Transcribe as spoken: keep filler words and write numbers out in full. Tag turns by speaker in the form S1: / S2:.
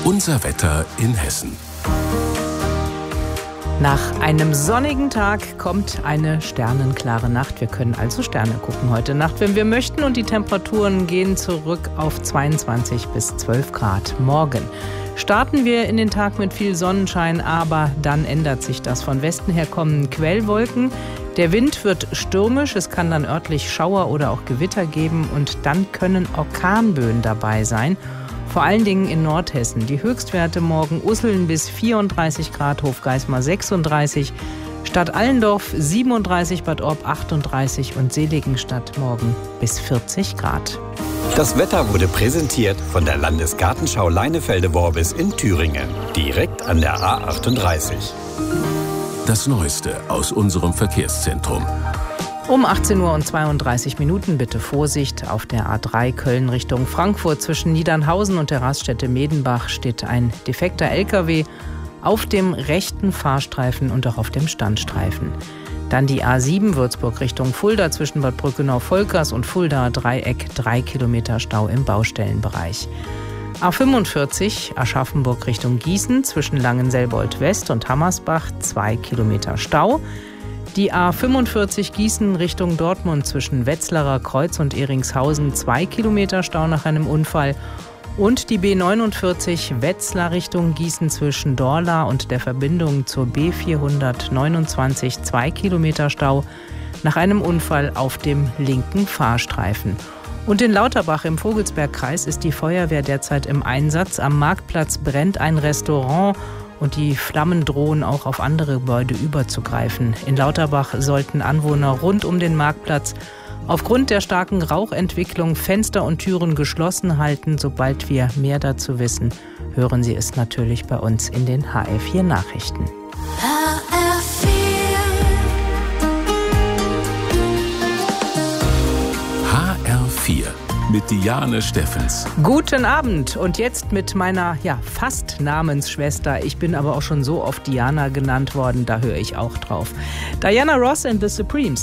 S1: Unser Wetter in Hessen.
S2: Nach einem sonnigen Tag kommt eine sternenklare Nacht. Wir können also Sterne gucken heute Nacht, wenn wir möchten. Und die Temperaturen gehen zurück auf zweiundzwanzig bis zwölf Grad. Morgen starten wir in den Tag mit viel Sonnenschein, aber dann ändert sich das. Von Westen her kommen Quellwolken. Der Wind wird stürmisch, es kann dann örtlich Schauer oder auch Gewitter geben und dann können Orkanböen dabei sein. Vor allen Dingen in Nordhessen. Die Höchstwerte morgen: Usseln bis vierunddreißig Grad, Hofgeismar sechsunddreißig, Stadt Allendorf siebenunddreißig, Bad Orb achtunddreißig und Seligenstadt morgen bis vierzig Grad.
S3: Das Wetter wurde präsentiert von der Landesgartenschau Leinefelde-Worbis in Thüringen, direkt an der A achtunddreißig.
S1: Das Neueste aus unserem Verkehrszentrum.
S2: Um achtzehn Uhr und zweiunddreißig Minuten bitte Vorsicht. Auf der A drei Köln Richtung Frankfurt zwischen Niedernhausen und der Raststätte Medenbach steht ein defekter L K W auf dem rechten Fahrstreifen und auch auf dem Standstreifen. Dann die A sieben Würzburg Richtung Fulda zwischen Bad Brückenau-Volkers und Fulda Dreieck, drei Kilometer Stau im Baustellenbereich. A fünfundvierzig Aschaffenburg Richtung Gießen zwischen Langenselbold West und Hammersbach, zwei Kilometer Stau. Die A fünfundvierzig Gießen Richtung Dortmund zwischen Wetzlarer Kreuz und Eringshausen, zwei Kilometer Stau nach einem Unfall. Und die B neunundvierzig Wetzlar Richtung Gießen zwischen Dorla und der Verbindung zur B vierhundertneunundzwanzig, zwei Kilometer Stau nach einem Unfall auf dem linken Fahrstreifen. Und in Lauterbach im Vogelsbergkreis ist die Feuerwehr derzeit im Einsatz. Am Marktplatz brennt ein Restaurant und die Flammen drohen auch auf andere Gebäude überzugreifen. In Lauterbach sollten Anwohner rund um den Marktplatz aufgrund der starken Rauchentwicklung Fenster und Türen geschlossen halten. Sobald wir mehr dazu wissen, hören Sie es natürlich bei uns in den H R vier Nachrichten.
S4: H R vier.
S1: H R vier mit Diane Steffens.
S2: Guten Abend und jetzt mit meiner ja fast Namensschwester. Ich bin aber auch schon so oft Diana genannt worden, da höre ich auch drauf. Diana Ross and the Supremes.